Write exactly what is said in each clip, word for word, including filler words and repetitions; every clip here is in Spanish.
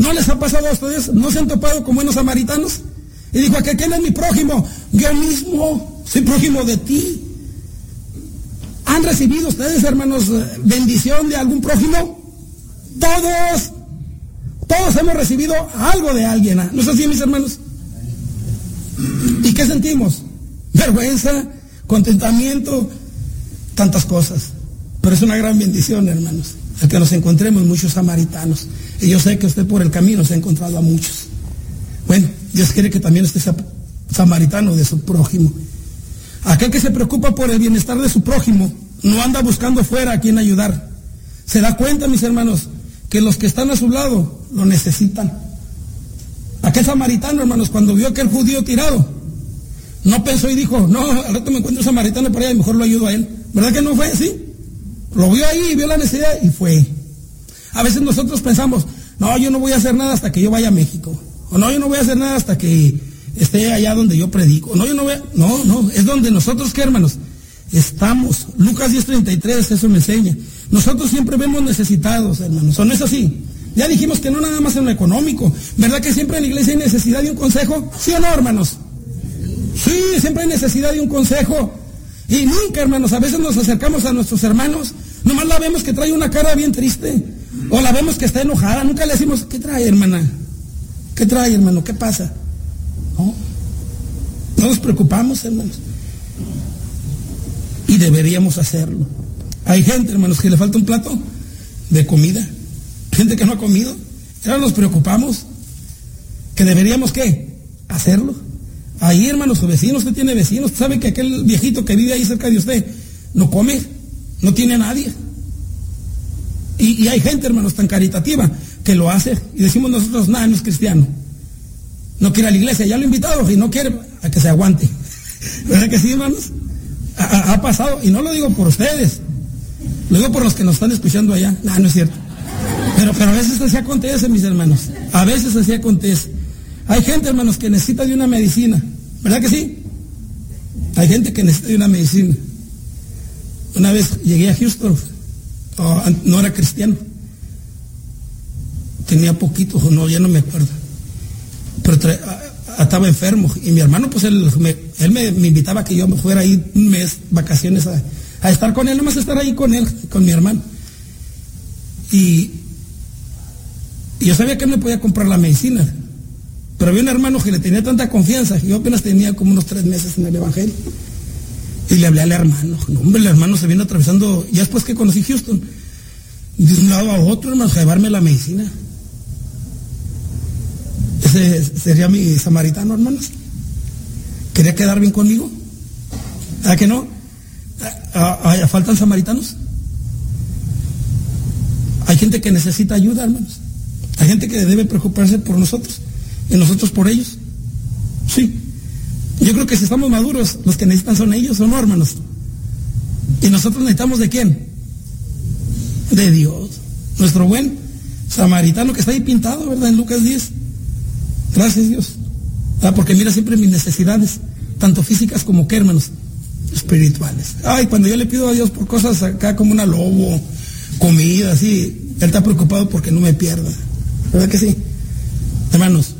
¿No les ha pasado a ustedes? ¿No se han topado con buenos samaritanos? Y dijo, ¿a quién es mi prójimo? Yo mismo soy prójimo de ti. ¿Han recibido ustedes, hermanos, bendición de algún prójimo? Todos. Todos hemos recibido algo de alguien. ¿No es así, mis hermanos? ¿Y qué sentimos? Vergüenza, contentamiento, tantas cosas. Pero es una gran bendición, hermanos, el que nos encontremos muchos samaritanos. Y yo sé que usted por el camino se ha encontrado a muchos. Bueno, Dios quiere que también usted sea samaritano de su prójimo. Aquel que se preocupa por el bienestar de su prójimo no anda buscando fuera a quien ayudar. Se da cuenta, mis hermanos, que los que están a su lado lo necesitan. Aquel samaritano, hermanos, cuando vio a aquel judío tirado, no pensó y dijo, no, al rato me encuentro un samaritano por allá y mejor lo ayudo a él. ¿Verdad que no fue así? Lo vio ahí, vio la necesidad y fue. A veces nosotros pensamos, no, yo no voy a hacer nada hasta que yo vaya a México. O no, yo no voy a hacer nada hasta que esté allá donde yo predico. No, yo no voy a... No, no, es donde nosotros, ¿qué, hermanos? Estamos. Lucas diez treinta y tres, eso me enseña. Nosotros siempre vemos necesitados, hermanos. ¿O no es así? Ya dijimos que no nada más en lo económico. ¿Verdad que siempre en la iglesia hay necesidad de un consejo? ¿Sí o no, hermanos? Sí, siempre hay necesidad de un consejo. Y nunca, hermanos, a veces nos acercamos a nuestros hermanos, nomás la vemos que trae una cara bien triste, o la vemos que está enojada, nunca le decimos, ¿qué trae, hermana? ¿Qué trae, hermano? ¿Qué pasa? No, no nos preocupamos, hermanos. Y deberíamos hacerlo. Hay gente, hermanos, que le falta un plato de comida, gente que no ha comido, y ahora nos preocupamos, que deberíamos, ¿qué? Hacerlo. Ahí, hermanos, sus vecinos, usted tiene vecinos, sabe que aquel viejito que vive ahí cerca de usted no come, no tiene a nadie. Y, y hay gente, hermanos, tan caritativa que lo hace y decimos nosotros, nada, no es cristiano. No quiere ir a la iglesia, ya lo he invitado y no quiere, a que se aguante. ¿Verdad que sí, hermanos? Ha, ha pasado, y no lo digo por ustedes, lo digo por los que nos están escuchando allá. No, no es cierto. Pero, pero a veces así acontece, mis hermanos, a veces así acontece. Hay gente, hermanos, que necesita de una medicina, ¿verdad que sí? Hay gente que necesita de una medicina. Una vez llegué a Houston, oh, no era cristiano, tenía poquito, no, ya no me acuerdo, pero tra- a, a, estaba enfermo, y mi hermano, pues él me, él me, me invitaba a que yo me fuera ahí un mes, vacaciones, a, a estar con él, nomás estar ahí con él, con mi hermano. Y, y yo sabía que él me podía comprar la medicina. Pero había un hermano que le tenía tanta confianza, yo apenas tenía como unos tres meses en el evangelio, y le hablé al hermano, no, hombre, el hermano se vino atravesando, ya después que conocí Houston, de un lado a otro, hermano, a llevarme la medicina. Ese sería mi samaritano, hermanos. ¿Quería quedar bien conmigo? ¿A que no? ¿A, a, a faltan samaritanos? Hay gente que necesita ayuda, hermanos. Hay gente que debe preocuparse por nosotros y nosotros por ellos. Sí. Yo creo que si estamos maduros, los que necesitan son ellos, ¿o no, hermanos? Y nosotros necesitamos ¿de quién? De Dios. Nuestro buen samaritano que está ahí pintado, ¿verdad? En Lucas diez. Gracias, Dios. Ah, porque mira siempre mis necesidades, tanto físicas como que, hermanos, espirituales. Ay, cuando yo le pido a Dios por cosas acá como una lobo, comida, así, Él está preocupado porque no me pierda. ¿Verdad que sí? Hermanos,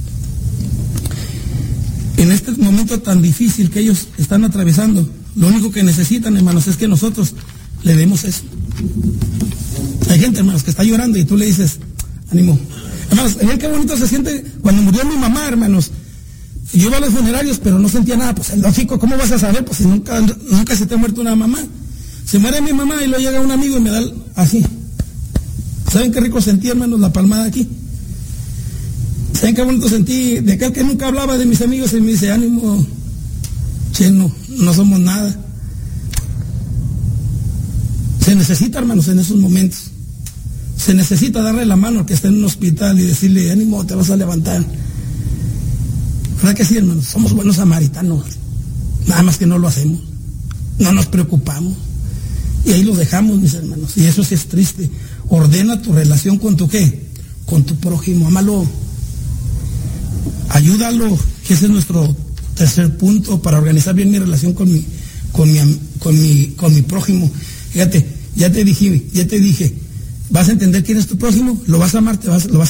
en este momento tan difícil que ellos están atravesando, lo único que necesitan, hermanos, es que nosotros le demos eso. Hay gente, hermanos, que está llorando y tú le dices, ánimo. Hermanos, miren qué bonito se siente cuando murió mi mamá, hermanos. Yo iba a los funerarios, pero no sentía nada. Pues es lógico, ¿cómo vas a saber? Pues si nunca, nunca se te ha muerto una mamá. Se muere mi mamá y luego llega un amigo y me da así. ¿Saben qué rico sentí, hermanos, la palmada aquí? ¿Saben qué bonito sentí de aquel que nunca hablaba de mis amigos y me dice, ánimo, che, no, no somos nada? Se necesita, hermanos, en esos momentos. Se necesita darle la mano al que está en un hospital y decirle, ánimo, te vas a levantar. ¿Verdad que sí, hermanos? Somos buenos samaritanos. Nada más que no lo hacemos. No nos preocupamos. Y ahí lo dejamos, mis hermanos. Y eso sí es triste. Ordena tu relación con tu ¿qué? Con tu prójimo. Ámalo. Ayúdalo. Que ese es nuestro tercer punto para organizar bien mi relación con mi, con mi, con mi, con mi prójimo. Fíjate, ya te dije, ya te dije, vas a entender quién es tu prójimo, lo vas a amar, te vas, lo vas